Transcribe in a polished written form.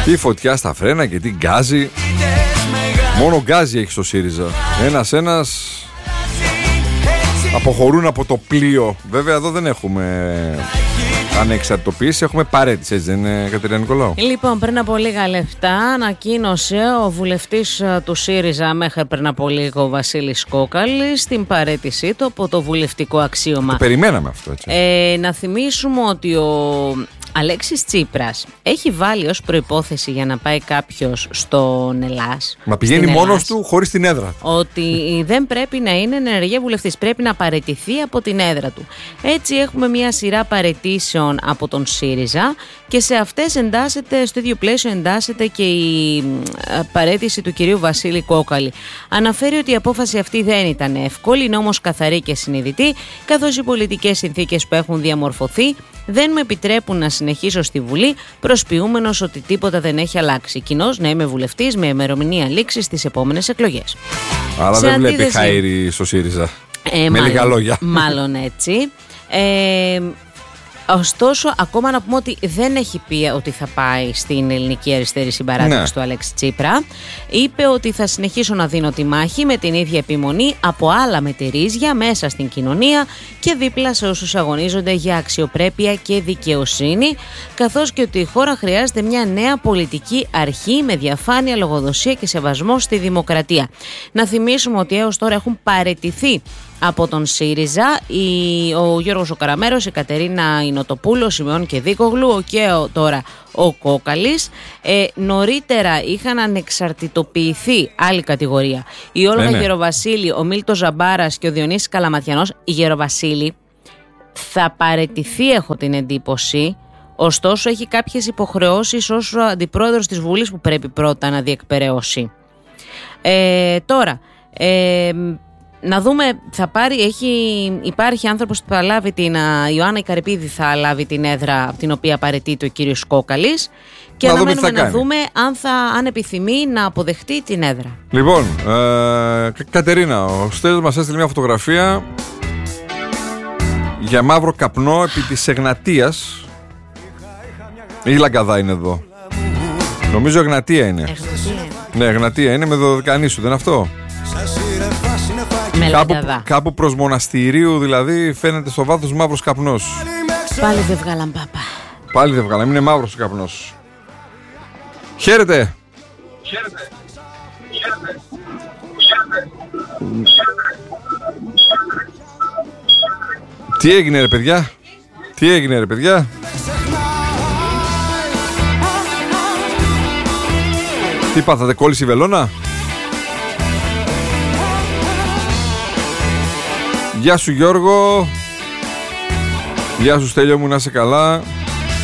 Τι φωτιά στα φρένα και τι γκάζι. Μόνο γκάζι έχει στο ΣΥΡΙΖΑ. Ένας αποχωρούν από το πλοίο. Βέβαια εδώ δεν έχουμε ανεξαρτητοποίηση, έχουμε παρέτηση, έτσι δεν είναι, Κατερίνα Νικολάου? Λοιπόν, πριν από λίγα λεπτά ανακοίνωσε ο βουλευτής του ΣΥΡΙΖΑ μέχρι πριν από λίγο, ο Βασίλης Κόκαλης, την παρέτησή του από το βουλευτικό αξίωμα. Το περιμέναμε αυτό, έτσι. Να θυμίσουμε ότι ο Αλέξης Τσίπρας έχει βάλει ως προϋπόθεση για να πάει κάποιος στον Ελλάς. Μα πηγαίνει μόνος του χωρίς την έδρα. Ότι δεν πρέπει να είναι ενεργεία βουλευτής, πρέπει να παραιτηθεί από την έδρα του. Έτσι έχουμε μια σειρά παραιτήσεων από τον ΣΥΡΙΖΑ και σε αυτές εντάσσεται, στο ίδιο πλαίσιο εντάσσεται και η παραίτηση του κυρίου Βασίλη Κόκαλη. Αναφέρει ότι η απόφαση αυτή δεν ήταν εύκολη, είναι όμως καθαρή και συνειδητή, καθώς οι πολιτικές συνθήκες που έχουν διαμορφωθεί δεν με επιτρέπουν να συνεχίσω στη Βουλή, προσποιούμενος ότι τίποτα δεν έχει αλλάξει. Κοινώς να είμαι βουλευτής με ημερομηνία λήξης στις επόμενες εκλογές. Αλλά δεν βλέπει χαΐρι στο ΣΥΡΙΖΑ. Με λίγα λόγια. Μάλλον έτσι. Ωστόσο, ακόμα να πούμε ότι δεν έχει πει ότι θα πάει στην Ελληνική Αριστερή Συμπαράταξη του Αλέξη Τσίπρα. Είπε ότι θα συνεχίσω να δίνω τη μάχη με την ίδια επιμονή από άλλα μετερίζια μέσα στην κοινωνία και δίπλα σε όσους αγωνίζονται για αξιοπρέπεια και δικαιοσύνη, καθώς και ότι η χώρα χρειάζεται μια νέα πολιτική αρχή με διαφάνεια, λογοδοσία και σεβασμό στη δημοκρατία. Να θυμίσουμε ότι έως τώρα έχουν παραιτηθεί από τον ΣΥΡΙΖΑ ο Γιώργος ο Καραμέρος, η Κατερίνα Ινωτοπούλου, ο Σιμεών Κεδίκογλου και τώρα ο Κόκαλης. Νωρίτερα είχαν ανεξαρτητοποιηθεί άλλη κατηγορία. Η Όλγα Γεροβασίλη, ο Μίλτος Ζαμπάρας και ο Διονύσης Καλαματιανός. Η Γεροβασίλη θα παραιτηθεί, έχω την εντύπωση. Ωστόσο έχει κάποιες υποχρεώσεις ως αντιπρόεδρος της Βουλής που πρέπει πρώτα να διεκπεραιώσει. Τώρα να δούμε, υπάρχει άνθρωπος που θα λάβει η Ιωάννα Ικαρυπίδη θα λάβει την έδρα από την οποία παραιτείται ο κύριος Κόκαλης και αναμένουμε να δούμε αν επιθυμεί να αποδεχτεί την έδρα. Λοιπόν, Κατερίνα, ο Στέλιος μας έστειλε μια φωτογραφία για μαύρο καπνό επί της Εγνατίας. Η Λαγκαδά είναι εδώ. Νομίζω Εγνατία είναι. Ναι, Εγνατία είναι με Δωδεκανήσου, δεν είναι αυτό? Κάπου προς μοναστηρίου δηλαδή φαίνεται στο βάθος μαύρος καπνός. Πάλι δεν βγάλαν πάπα. Πάλι δεν βγάλαν, είναι μαύρος ο καπνός. Χαίρετε. Τι έγινε ρε παιδιά? Τι πάθατε, κόλλησε η βελόνα? Γεια σου Γιώργο. Γεια σου Στέλιο μου, να είσαι καλά.